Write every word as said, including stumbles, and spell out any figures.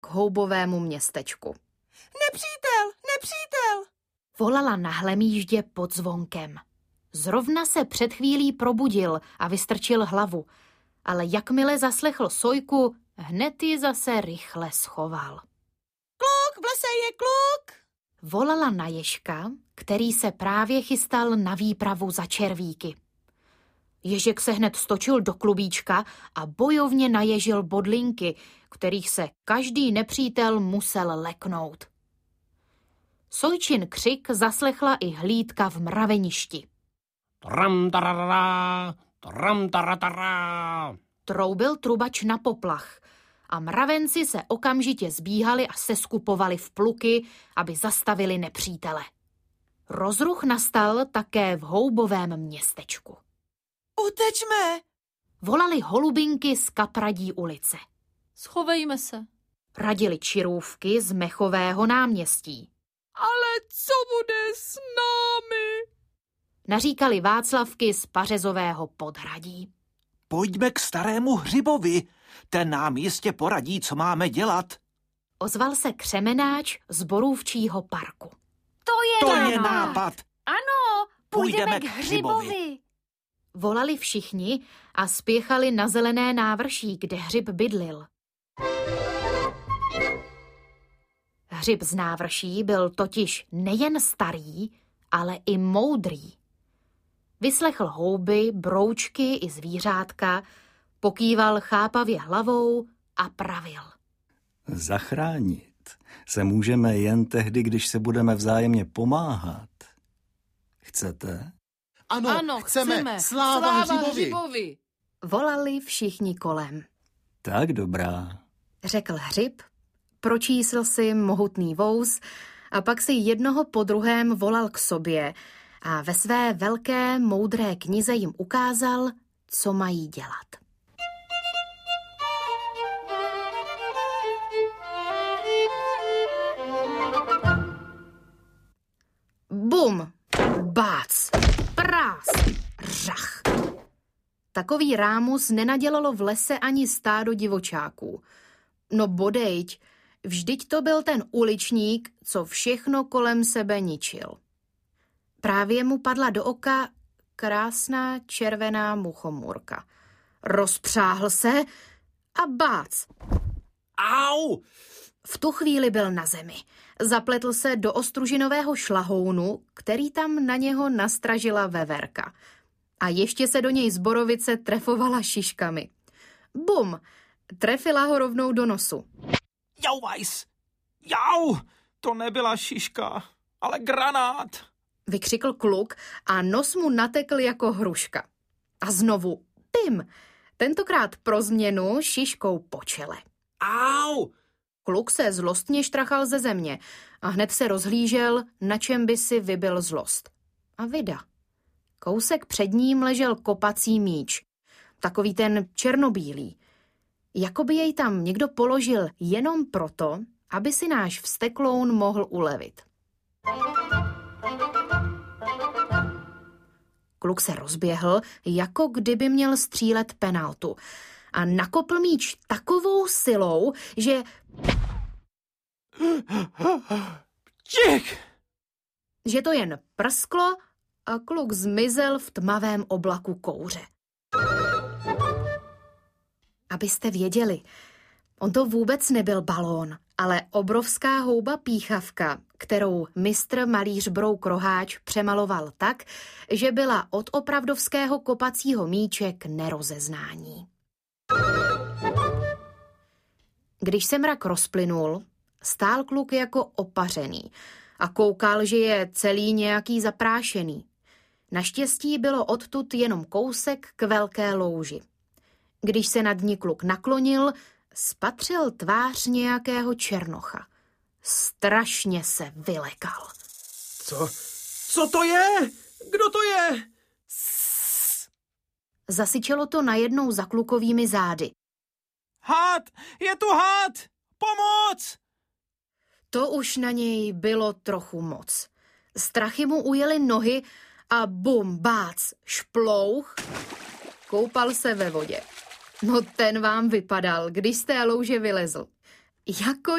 houbovému městečku. Nepřítel, nepřítel! Volala na hlemýždě pod zvonkem. Zrovna se před chvílí probudil a vystrčil hlavu, ale jakmile zaslechl sojku, hned ji zase rychle schoval. Kluk, v lese je kluk! Volala na ježka, který se právě chystal na výpravu za červíky. Ježek se hned stočil do klubíčka a bojovně naježil bodlinky, kterých se každý nepřítel musel leknout. Sojčin křik zaslechla i hlídka v mraveništi. Tram tarara, tram taratara. Troubil trubač na poplach a mravenci se okamžitě zbíhali a seskupovali v pluky, aby zastavili nepřítele. Rozruch nastal také v houbovém městečku. Utečme! Volali holubinky z Kapradí ulice. Schovejme se. Radili čirůvky z Mechového náměstí. Ale co bude s námi? Naříkali Václavky z Pařezového podhradí. Pojďme k starému Hřibovi, ten nám jistě poradí, co máme dělat. Ozval se křemenáč z Borůvčího parku. To je, to nápad. je nápad. Ano, půjdeme, Půjdeme k k Hřibovi. Hřibovi. Volali všichni a spěchali na zelené návrší, kde Hřib bydlil. Hřib z návrší byl totiž nejen starý, ale i moudrý. Vyslechl houby, broučky i zvířátka, pokýval chápavě hlavou a pravil. Zachránit se můžeme jen tehdy, když se budeme vzájemně pomáhat. Chcete? Ano, Ano, chceme. chceme. Sláva, Sláva Hřibovi. Hřibovi. Volali všichni kolem. Tak dobrá. Řekl Hřib, pročísl si mohutný vous a pak si jednoho po druhém volal k sobě a ve své velké moudré knize jim ukázal, co mají dělat. Bum, bác, prás, řach. Takový rámus nenadělalo v lese ani stádo divočáků. No bodejť, vždyť to byl ten uličník, co všechno kolem sebe ničil. Právě mu padla do oka krásná červená muchomůrka. Rozpřáhl se a bác. Au! V tu chvíli byl na zemi. Zapletl se do ostružinového šlahounu, který tam na něho nastražila veverka. A ještě se do něj z borovice trefovala šiškami. Bum! Trefila ho rovnou do nosu. Jau, Weiss! Jau! To nebyla šiška, ale granát. Vykřikl kluk a nos mu natekl jako hruška. A znovu pim! Tentokrát pro změnu šiškou po čele. Au! Kluk se zlostně štrachal ze země a hned se rozhlížel, na čem by si vybil zlost. A vida. Kousek před ním ležel kopací míč. Takový ten černobílý. Jakoby jej tam někdo položil jenom proto, aby si náš vztekloun mohl ulevit. Kluk se rozběhl, jako kdyby měl střílet penaltu. A nakopl míč takovou silou, že... Čich! že to jen prsklo a kluk zmizel v tmavém oblaku kouře. Abyste věděli, on to vůbec nebyl balón, ale obrovská houba píchavka, kterou mistr malíř Brouk Roháč přemaloval tak, že byla od opravdovského kopacího míče k nerozeznání. Když se mrak rozplynul, stál kluk jako opařený a koukal, že je celý nějaký zaprášený. Naštěstí bylo odtud jenom kousek k velké louži. Když se nad ní kluk naklonil, spatřil tvář nějakého černocha. Strašně se vylekal. Co? Co to je? Kdo to je? Zasyčelo to najednou za klukovými zády. Had! Je tu had! Pomoc! To už na něj bylo trochu moc. Strachy mu ujeli nohy a bum, bác, šplouch. Koupal se ve vodě. No ten vám vypadal, když z té louže vylezl. Jako